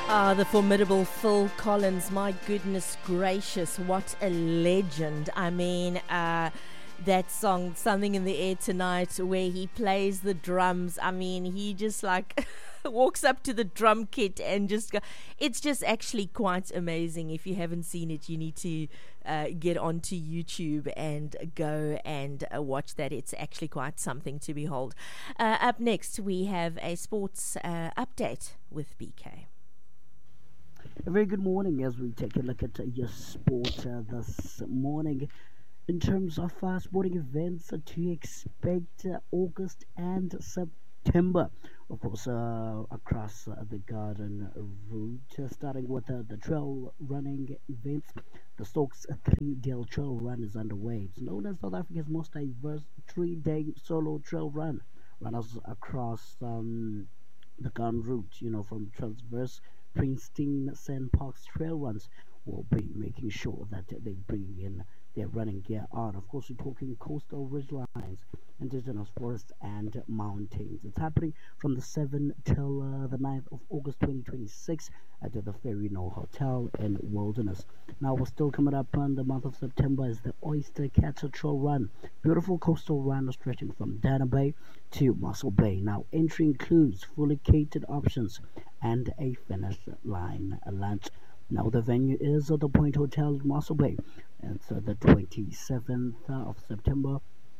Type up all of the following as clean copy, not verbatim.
The formidable Phil Collins. My goodness gracious, what a legend. I mean, that song, Something in the Air Tonight, where he plays the drums. I mean, he just like walks up to the drum kit and just go. It's just actually quite amazing. If you haven't seen it, you need to get onto YouTube and go and watch that. It's actually quite something to behold. Up next, we have a sports update with BK. A very good morning as we take a look at your sport this morning. In terms of sporting events to expect August and September, of course, across the Garden Route, starting with the trail running events. The Stokes 3-day trail run is underway. It's known as South Africa's most diverse 3-day solo trail run. Runners across the Garden Route, from Transverse, Princeton, Sand Parks trail runs will be making sure that they bring in their running gear on. Of course, we're talking coastal ridgelines, indigenous forests and mountains. It's happening from the 7th till the 9th of August 2026 at the Ferry No Hotel in Wilderness. Now, we're still coming up on the month of September is the Oyster Catcher Trail Run. Beautiful coastal run stretching from Dana Bay to Mossel Bay. Now, entry includes fully catered options and a finish line lunch. Now, the venue is at the Point Hotel in Mossel Bay. It's the 27th of September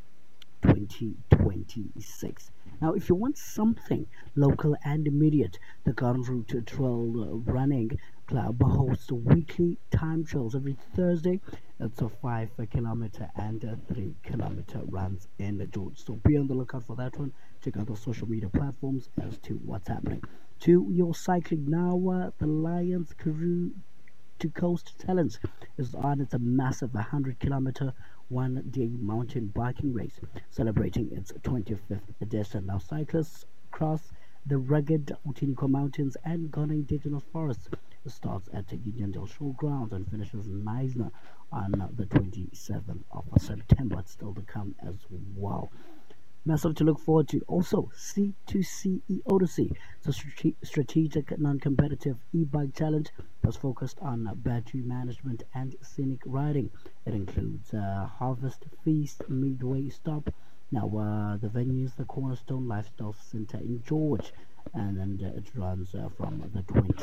2026. Now, if you want something local and immediate, the Garden Route Trail Running Club hosts weekly time trials every Thursday. It's a 5 kilometer and 3 kilometer runs in George. So be on the lookout for that one. Check out the social media platforms as to what's happening. To your cycling now, the Lions Karoo to Coast Talents is on. It's a massive 100-kilometer one-day mountain biking race celebrating its 25th edition. Now, cyclists cross the rugged Utiniko Mountains and Ghana Indigenous Forests. It starts at the Uniondale Showgrounds and finishes in Knysna on the 27th of September. It's still to come as well. Massive to look forward to. Also, C2CE Odyssey. It's a strategic, non-competitive e-bike challenge that's focused on battery management and scenic riding. It includes Harvest Feast Midway Stop. Now, the venue is the Cornerstone Lifestyle Center in George, and it runs from the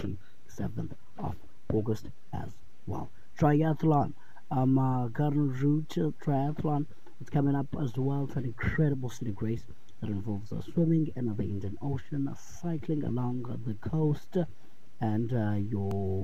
27th of August as well. Triathlon. Garden Route Triathlon. It's coming up as well. It's an incredible scenic race that involves swimming in the Indian Ocean, cycling along the coast, and you're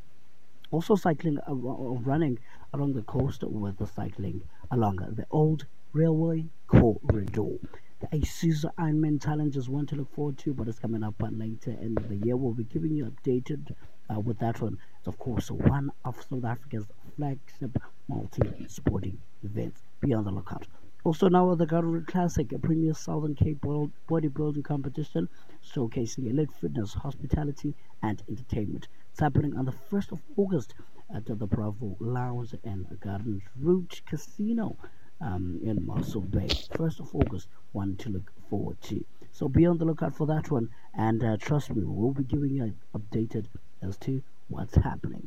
also cycling or running along the coast with the cycling along the old railway corridor. The Isuzu Ironman Challenge is one to look forward to, but it's coming up later in the year. We'll be giving you updated with that one. It's, of course, one of South Africa's flagship multi-sporting events. Be on the lookout. Also now the Garden Route Classic, a premier Southern Cape bodybuilding competition showcasing elite fitness, hospitality and entertainment. It's happening on the 1st of August at the Bravo Lounge and Garden Route Casino in Mossel Bay. 1st of August, one to look forward to. So be on the lookout for that one, and trust me, we'll be giving you updated as to what's happening.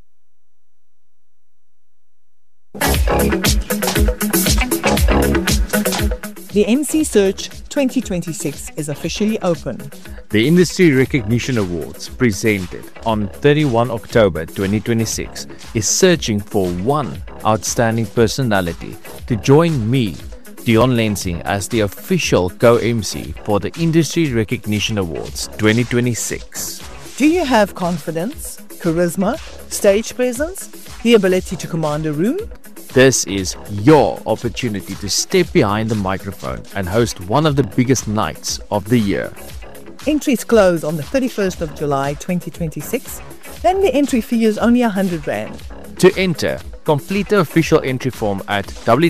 The MC Search 2026 is officially open. The Industry Recognition Awards, presented on 31 October 2026, is searching for one outstanding personality to join me, Dion Lensing, as the official co-MC for the Industry Recognition Awards 2026. Do you have confidence, charisma, stage presence, the ability to command a room? This is your opportunity to step behind the microphone and host one of the biggest nights of the year. Entries close on the 31st of July 2026, and the entry fee is only 100 Rand. To enter, complete the official entry form at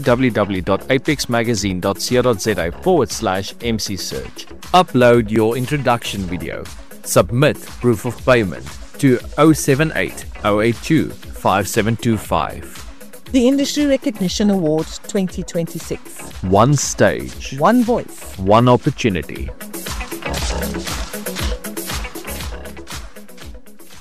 www.apexmagazine.co.za/MC Search. Upload your introduction video. Submit proof of payment to 078 082 5725. The Industry Recognition Awards 2026. One stage, One voice. one opportunity.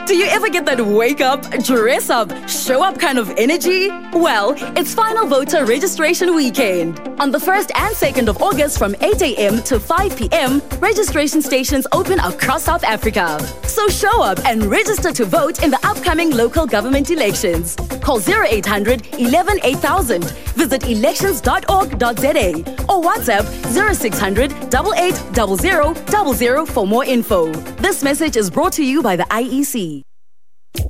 Do you ever get that wake up, dress up, show up kind of energy? Well, it's final voter registration weekend. On the 1st and 2nd of August from 8 a.m. to 5 p.m., registration stations open across South Africa. So show up and register to vote in the upcoming local government elections. Call 0800 11 8000, visit elections.org.za or WhatsApp 0600 880000 for more info. This message is brought to you by the IEC.